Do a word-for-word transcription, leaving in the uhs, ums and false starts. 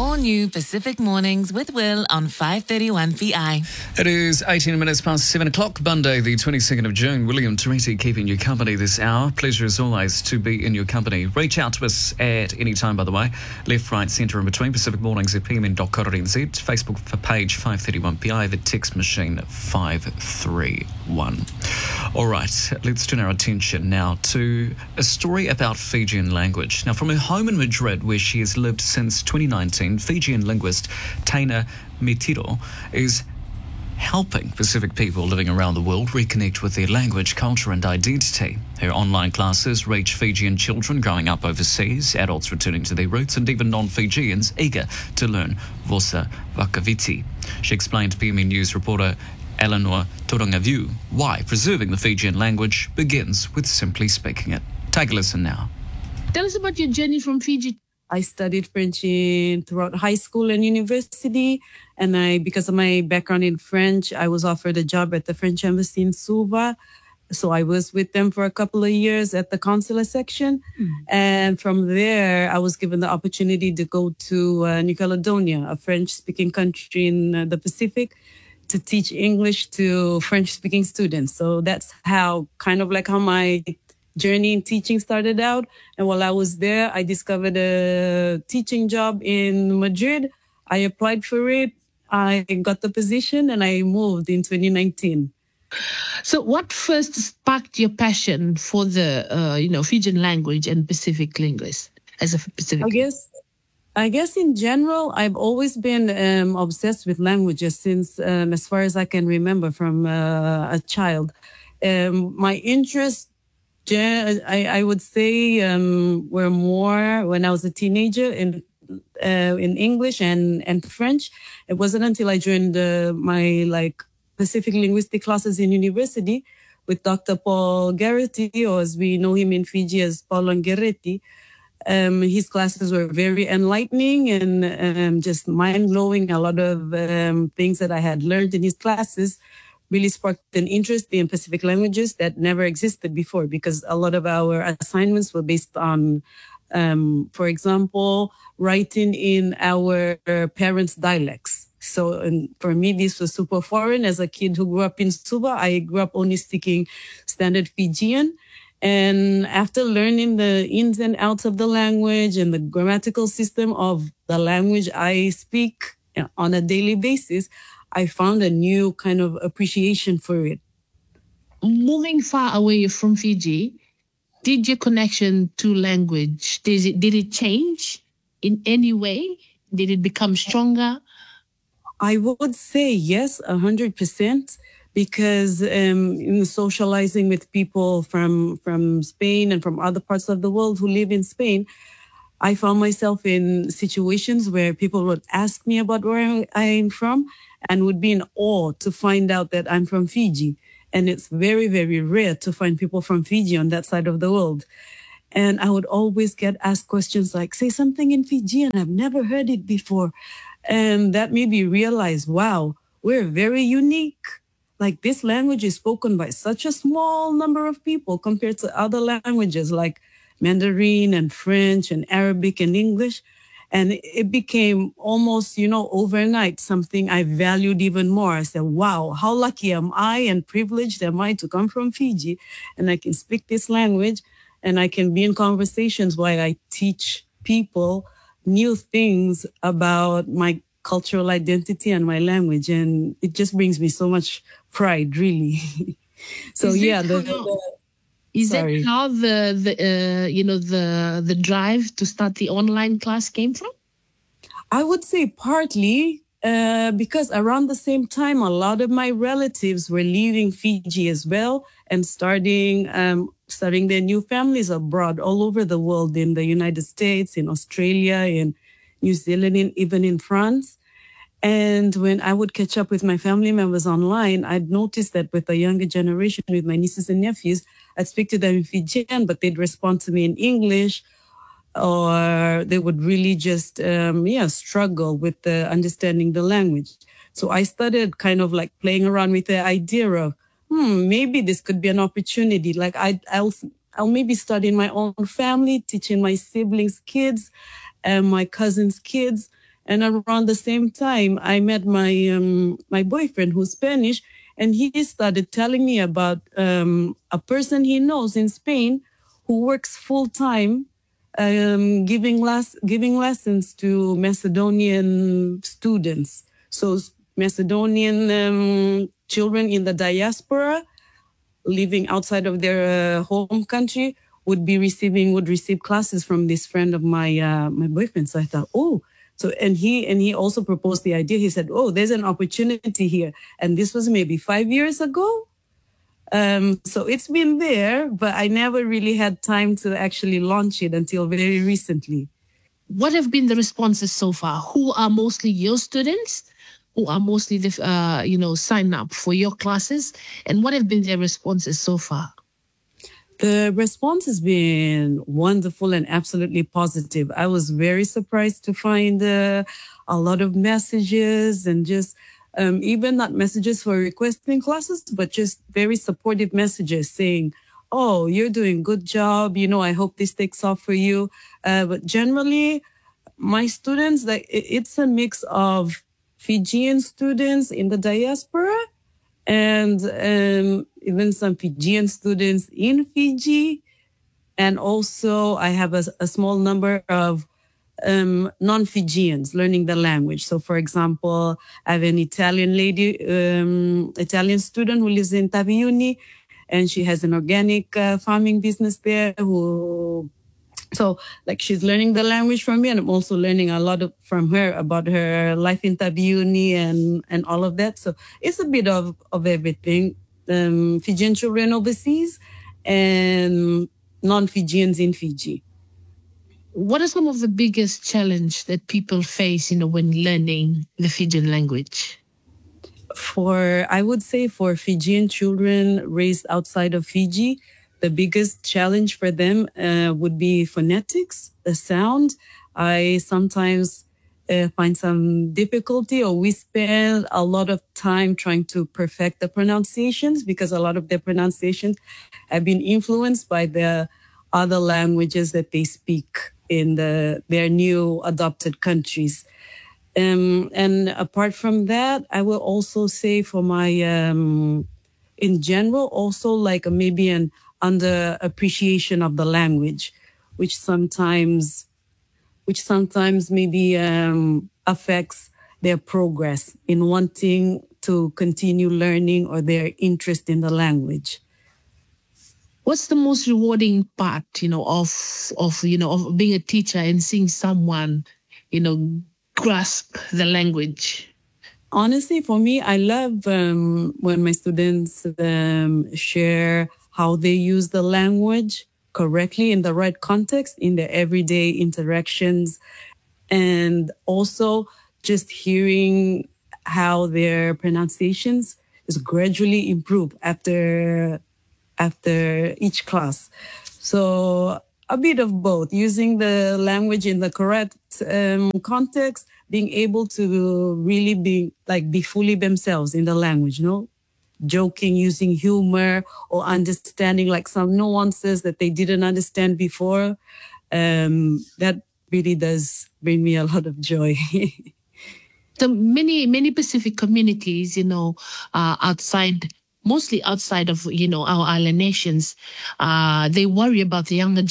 all new Pacific Mornings with Will on five thirty-one P I. It is eighteen minutes past seven o'clock, Monday, the twenty-second of June. William Toriti keeping you company this hour. Pleasure as always to be in your company. Reach out to us at any time, by the way. Left, right, centre and between. Pacific Mornings at p m n dot co dot n z. Facebook for page five thirty-one P I. The text machine five three one. All right, let's turn our attention now to a story about Fijian language. Now, from her home in Madrid, where she has lived since twenty nineteen, Fijian linguist Taina Mitiro is helping Pacific people living around the world reconnect with their language, culture and identity. Her online classes reach Fijian children growing up overseas, adults returning to their roots, and even non-Fijians eager to learn Vosa Vakaviti. She explained to P M N News reporter Eleanor Torangavu why preserving the Fijian language begins with simply speaking it. Take a listen now. Tell us about your journey from Fiji. I studied French in, throughout high school and university, and I, because of my background in French, I was offered a job at the French embassy in Suva. So I was with them for a couple of years at the consular section. Mm. And from there, I was given the opportunity to go to uh, New Caledonia, a French-speaking country in uh, the Pacific, to teach English to French-speaking students. So that's how, kind of like how my journey in teaching started out. And while I was there, I discovered a teaching job in Madrid. I applied for it. I got the position and I moved in twenty nineteen. So what first sparked your passion for the, uh, you know, Fijian language and Pacific linguist as a Pacific? I guess, I guess in general, I've always been um, obsessed with languages since, um, as far as I can remember, from uh, a child. Um, my interest, I, I would say, um, were more when I was a teenager in uh, in English and, and French. It wasn't until I joined uh, my like Pacific linguistic classes in university with Doctor Paul Garretti, or as we know him in Fiji as Paulo Garretti. Um, his classes were very enlightening and um, just mind-blowing. A lot of um, things that I had learned in his classes really sparked an interest in Pacific languages that never existed before, because a lot of our assignments were based on, um, for example, writing in our parents' dialects. So and for me, this was super foreign. As a kid who grew up in Suva, I grew up only speaking standard Fijian. And after learning the ins and outs of the language and the grammatical system of the language I speak on a daily basis, I found a new kind of appreciation for it. Moving far away from Fiji, did your connection to language, did it, did it change in any way? Did it become stronger? I would say yes, one hundred percent. Because um, in socializing with people from from Spain and from other parts of the world who live in Spain, I found myself in situations where people would ask me about where I'm from and would be in awe to find out that I'm from Fiji. And it's very, very rare to find people from Fiji on that side of the world. And I would always get asked questions like, say something in Fijian, I've never heard it before. And that made me realize, wow, we're very unique. Like, this language is spoken by such a small number of people compared to other languages like Mandarin and French and Arabic and English. And it became almost, you know, overnight something I valued even more. I said, wow, how lucky am I and privileged am I to come from Fiji, and I can speak this language and I can be in conversations while I teach people new things about my cultural identity and my language. And it just brings me so much pride, really. so is yeah, the, the, the, is sorry. that how the the uh, you know the the drive to start the online class came from? I would say partly uh, because around the same time, a lot of my relatives were leaving Fiji as well and starting um, starting their new families abroad all over the world, in the United States, in Australia, in New Zealand, in, even in France. And when I would catch up with my family members online, I'd noticed that with the younger generation, with my nieces and nephews, I'd speak to them in Fijian, but they'd respond to me in English, or they would really just, um, yeah, struggle with the understanding the language. So I started kind of like playing around with the idea of, hmm, maybe this could be an opportunity. Like I, I'll, I'll maybe start in my own family, teaching my siblings' kids and my cousins' kids. And around the same time, I met my um, my boyfriend who's Spanish, and he started telling me about um, a person he knows in Spain who works full time, um, giving les- giving lessons to Macedonian students. So Macedonian um, children in the diaspora living outside of their uh, home country would be receiving would receive classes from this friend of my uh, my boyfriend. So I thought, oh, so and he and he also proposed the idea. He said, oh, there's an opportunity here, and this was maybe five years ago. Um, so it's been there, but I never really had time to actually launch it until very recently. What have been the responses so far? Who are mostly your students? Who are mostly the uh, you know sign up for your classes? And what have been their responses so far? The response has been wonderful and absolutely positive. I was very surprised to find uh, a lot of messages and just um, even not messages for requesting classes, but just very supportive messages saying, oh, you're doing a good job. You know, I hope this takes off for you. Uh, but generally, my students, like it's a mix of Fijian students in the diaspora and um, even some Fijian students in Fiji. And also I have a, a small number of um, non-Fijians learning the language. So for example, I have an Italian lady, um, Italian student who lives in Taveuni, and she has an organic uh, farming business there who So like she's learning the language from me, and I'm also learning a lot of, from her about her life in Taveuni and, and all of that. So it's a bit of, of everything. Um, Fijian children overseas and non-Fijians in Fiji. What are some of the biggest challenge that people face, you know, when learning the Fijian language? For, I would say for Fijian children raised outside of Fiji, the biggest challenge for them uh, would be phonetics, the sound. I sometimes uh, find some difficulty, or we spend a lot of time trying to perfect the pronunciations because a lot of their pronunciations have been influenced by the other languages that they speak in the, their new adopted countries. Um, and apart from that, I will also say for my, um, in general, also like a, maybe an under appreciation of the language, which sometimes, which sometimes maybe um, affects their progress in wanting to continue learning or their interest in the language. What's the most rewarding part, you know, of of you know of being a teacher and seeing someone, you know, grasp the language? Honestly, for me, I love um, when my students um, share how they use the language correctly in the right context in their everyday interactions, and also just hearing how their pronunciations is gradually improved after after each class. So a bit of both, using the language in the correct um, context, being able to really be like be fully themselves in the language, you know, joking, using humor, or understanding like some nuances that they didn't understand before. Um, that really does bring me a lot of joy. So many, many Pacific communities, you know, uh, outside, mostly outside of, you know, our island nations, uh, they worry about the younger